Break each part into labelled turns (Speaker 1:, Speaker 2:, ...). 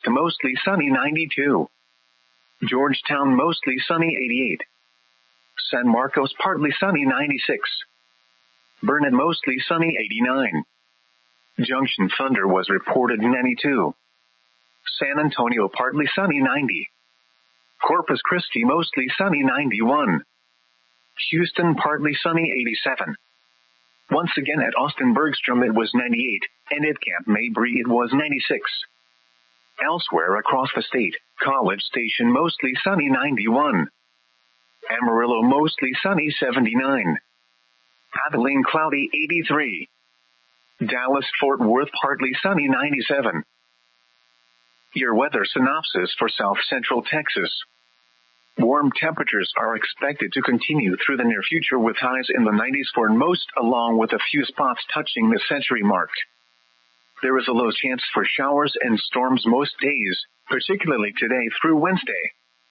Speaker 1: mostly sunny 92. Georgetown mostly sunny 88. San Marcos partly sunny 96. Burnet mostly sunny 89. Junction thunder was reported 92. San Antonio partly sunny 90. Corpus Christi mostly sunny 91. Houston partly sunny 87. Once again at Austin Bergstrom it was 98, and at Camp Mabry it was 96. Elsewhere across the state, College Station mostly sunny 91. Amarillo mostly sunny 79. Abilene cloudy 83. Dallas-Fort Worth partly sunny 97. Your weather synopsis for South Central Texas. Warm temperatures are expected to continue through the near future with highs in the 90s for most, along with a few spots touching the century mark. There is a low chance for showers and storms most days, particularly today through Wednesday.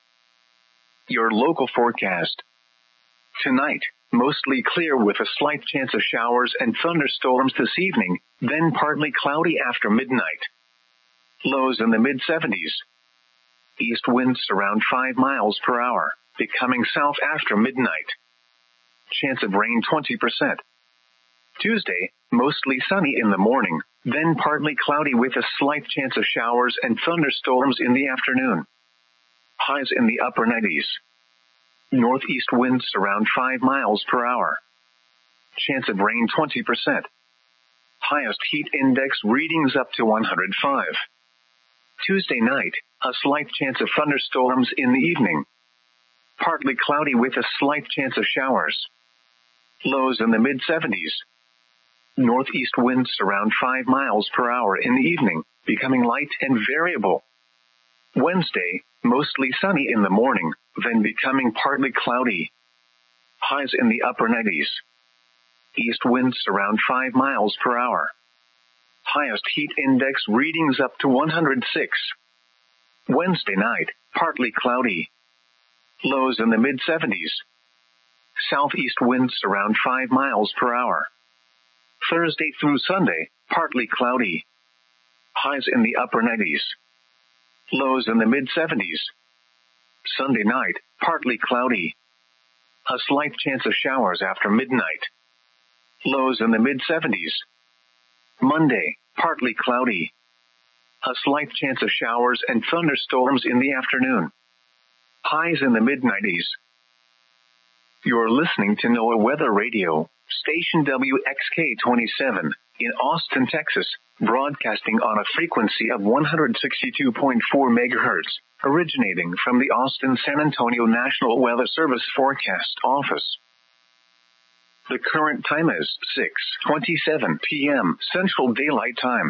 Speaker 1: Your local forecast. Tonight, mostly clear with a slight chance of showers and thunderstorms this evening, then partly cloudy after midnight. Lows in the mid-70s. East winds around 5 miles per hour, becoming south after midnight. Chance of rain 20%. Tuesday, mostly sunny in the morning, then partly cloudy with a slight chance of showers and thunderstorms in the afternoon. Highs in the upper 90s. Northeast winds around 5 miles per hour. Chance of rain 20%. Highest heat index readings up to 105. Tuesday night, a slight chance of thunderstorms in the evening. Partly cloudy with a slight chance of showers. Lows in the mid-70s. Northeast winds around 5 miles per hour in the evening, becoming light and variable. Wednesday, mostly sunny in the morning, then becoming partly cloudy. Highs in the upper 90s. East winds around 5 miles per hour. Highest heat index readings up to 106. Wednesday night, partly cloudy. Lows in the mid-70s. Southeast winds around 5 miles per hour. Thursday through Sunday, partly cloudy. Highs in the upper 90s. Lows in the mid-70s. Sunday night, partly cloudy. A slight chance of showers after midnight. Lows in the mid-70s. Monday, partly cloudy. A slight chance of showers and thunderstorms in the afternoon. Highs in the mid-90s. You're listening to NOAA Weather Radio, station WXK-27, in Austin, Texas, broadcasting on a frequency of 162.4 megahertz, originating from the Austin-San Antonio National Weather Service Forecast Office. The current time is 6:27 p.m. Central Daylight Time.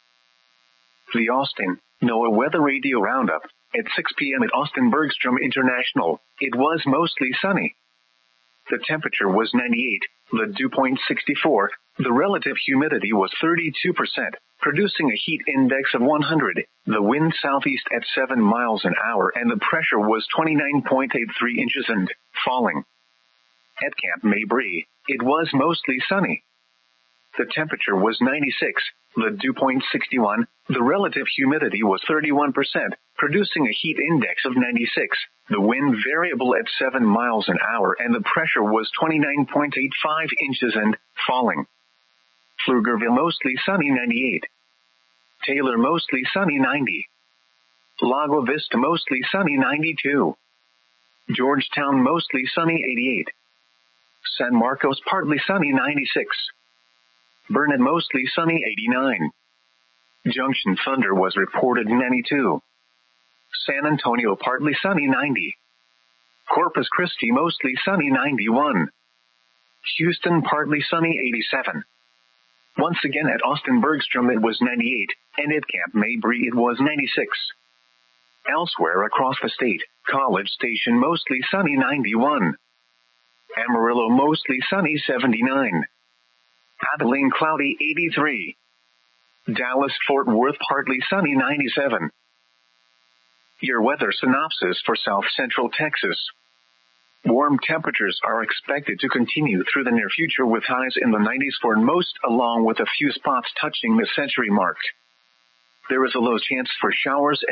Speaker 1: The Austin NOAA Weather Radio Roundup. At 6 p.m. at Austin Bergstrom International, it was mostly sunny. The temperature was 98, the dew point 64, the relative humidity was 32%, producing a heat index of 100, the wind southeast at 7 miles an hour, and the pressure was 29.83 inches and falling. At Camp Mabry, it was mostly sunny. The temperature was 96, the dew point 61, the relative humidity was 31%, producing a heat index of 96, the wind variable at 7 miles an hour, and the pressure was 29.85 inches and falling. Pflugerville mostly sunny 98. Taylor mostly sunny 90. Lago Vista mostly sunny 92. Georgetown mostly sunny 88. San Marcos partly sunny 96. Burnet mostly sunny 89. Junction thunder was reported 92. San Antonio partly sunny 90. Corpus Christi mostly sunny 91. Houston partly sunny 87. Once again at Austin Bergstrom it was 98, and at Camp Mabry it was 96. Elsewhere across the state, College Station mostly sunny 91. Amarillo mostly sunny 79. Abilene cloudy 83. Dallas-Fort Worth partly sunny 97. Your weather synopsis for South Central Texas. Warm temperatures are expected to continue through the near future with highs in the 90s for most, along with a few spots touching the century mark. There is a low chance for showers